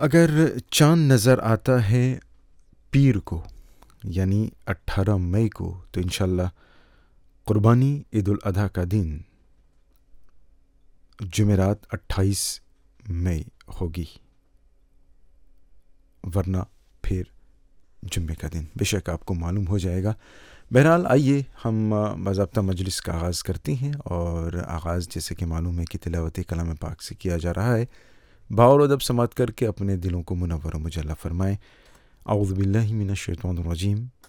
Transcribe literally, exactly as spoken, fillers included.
अगर चाँद नज़र आता है पीर को यानी अट्ठारह मई को तो इंशाअल्लाह कुर्बानी ईद उल अधा का दिन जुमेरात अट्ठाईस मई होगी, वरना फिर जुम्मे का दिन बेशक आपको मालूम हो जाएगा। बहरहाल आइए हम बाज़ाब्ता मजलिस का आगाज़ करते हैं और आगाज़ जैसे कि मालूम है कि तिलावत कलाम पाक से किया जा रहा है। बाउल अदब समात करके अपने दिलों को मुनव्वर मुजल्ला फरमाएँ। औज़ु बिल्लाहि मिनश शैतानिर रजीम।